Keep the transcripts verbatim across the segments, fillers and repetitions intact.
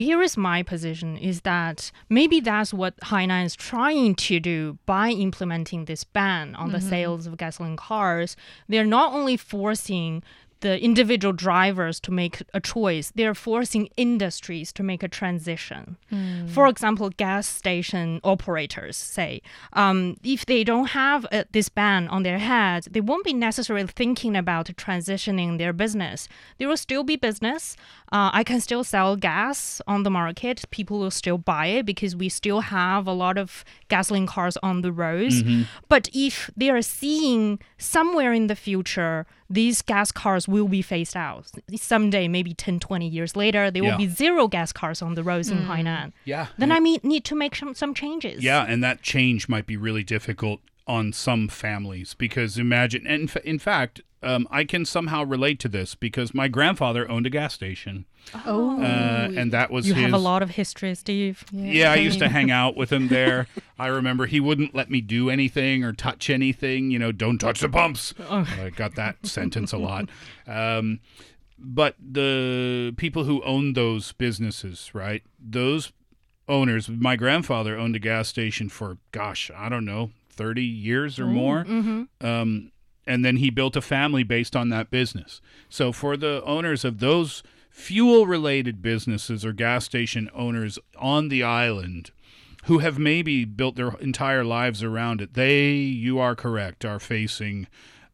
Here is my position, is that maybe that's what Hainan is trying to do by implementing this ban on mm-hmm. the sales of gasoline cars. They're not only forcing the individual drivers to make a choice, they're forcing industries to make a transition. Mm. For example, gas station operators say, um, if they don't have uh, this ban on their heads, they won't be necessarily thinking about transitioning their business. There will still be business. Uh, I can still sell gas on the market. People will still buy it because we still have a lot of gasoline cars on the roads. Mm-hmm. But if they are seeing somewhere in the future, these gas cars will be phased out. Someday, maybe ten, twenty years later, there yeah. will be zero gas cars on the roads mm. in Hainan. Yeah. Then I mean, need to make some, some changes. Yeah, and that change might be really difficult on some families because imagine, and in fact, um, I can somehow relate to this because my grandfather owned a gas station. Oh. Uh, and that was You his... have a lot of history, Steve. Yeah, yeah I used to hang out with him there. I remember he wouldn't let me do anything or touch anything. You know, don't touch the pumps. Oh. I got that sentence a lot. Um, but the people who owned those businesses, right, those owners, my grandfather owned a gas station for, gosh, I don't know, thirty years or Ooh, more. Mm-hmm. Um, and then he built a family based on that business. So for the owners of those fuel-related businesses or gas station owners on the island who have maybe built their entire lives around it, they, you are correct, are facing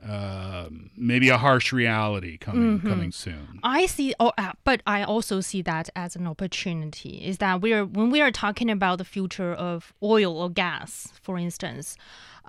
uh, maybe a harsh reality coming mm-hmm. coming soon. I see, oh, uh, but I also see that as an opportunity. Is that we're when we are talking about the future of oil or gas, for instance.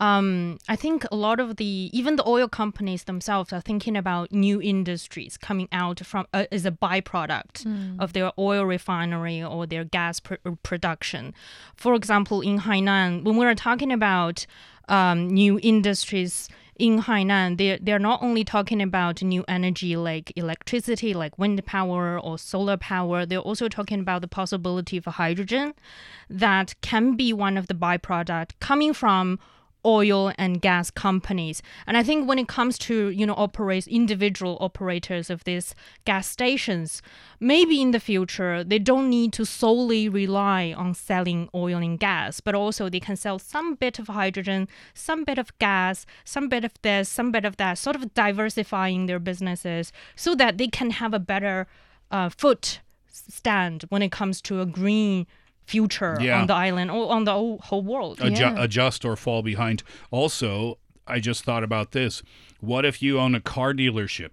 Um, I think a lot of the, even the oil companies themselves are thinking about new industries coming out from uh, as a byproduct mm. of their oil refinery or their gas pr- production. For example, in Hainan, when we're talking about um, new industries in Hainan, they're, they're not only talking about new energy like electricity, like wind power or solar power, they're also talking about the possibility of hydrogen that can be one of the byproduct coming from oil and gas companies. And I think when it comes to, you know, operate individual operators of these gas stations, maybe in the future, they don't need to solely rely on selling oil and gas, but also they can sell some bit of hydrogen, some bit of gas, some bit of this, some bit of that, sort of diversifying their businesses so that they can have a better uh, foot stand when it comes to a green future yeah. on the island or on the whole world. Adju- yeah. Adjust or fall behind. Also, I just thought about this. What if you own a car dealership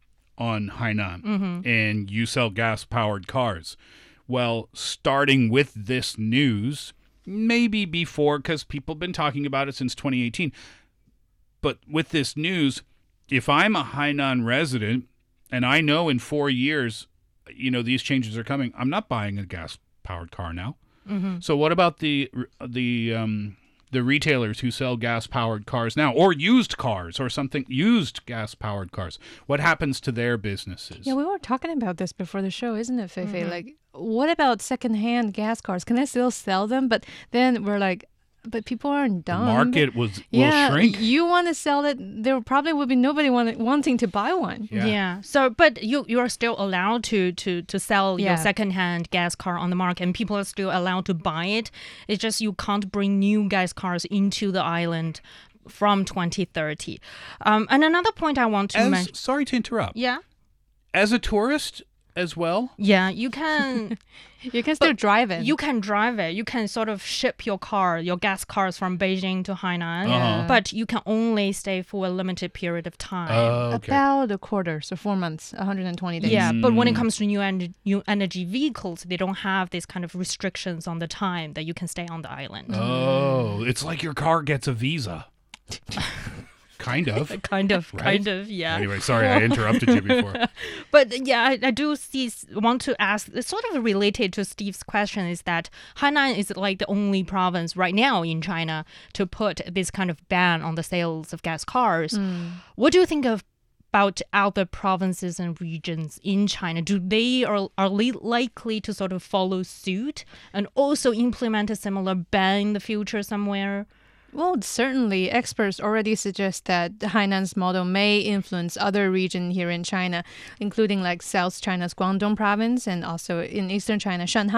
on Hainan mm-hmm. and you sell gas-powered cars? Well, starting with this news, maybe before, because people have been talking about it since twenty eighteen, but with this news, if I'm a Hainan resident and I know in four years, you know, these changes are coming, I'm not buying a gas-powered car now. Mm-hmm. So what about the the um, the retailers who sell gas-powered cars now, or used cars, or something used gas-powered cars? What happens to their businesses? Yeah, we were talking about this before the show, isn't it, Feifei? Mm-hmm. Like, what about secondhand gas cars? Can I still sell them? But then we're like, but people aren't dumb. The market was, will yeah, shrink. You want to sell it, there probably would be nobody want, wanting to buy one. Yeah. yeah. So, but you you are still allowed to to to sell yeah. your secondhand gas car on the market, and people are still allowed to buy it. It's just you can't bring new gas cars into the island from twenty thirty. Um, and another point I want to mention. Sorry to interrupt. Yeah. As a tourist as well? Yeah, you can. You can still drive it. You can drive it. You can sort of ship your car, your gas cars from Beijing to Hainan, uh-huh. but you can only stay for a limited period of time. Uh, okay. About a quarter, so four months, one hundred twenty days. Yeah, mm. but when it comes to new, en- new energy vehicles, they don't have these kind of restrictions on the time that you can stay on the island. Oh, it's like your car gets a visa. Kind of. kind of, right? kind of, yeah. Anyway, sorry, I interrupted you before. But yeah, I, I do see, want to ask, sort of related to Steve's question, is that Hainan is like the only province right now in China to put this kind of ban on the sales of gas cars. Mm. What do you think of about other provinces and regions in China? Do they are, are likely to sort of follow suit and also implement a similar ban in the future somewhere? Well, certainly, experts already suggest that Hainan's model may influence other regions here in China, including like South China's Guangdong province and also in eastern China, Shanghai.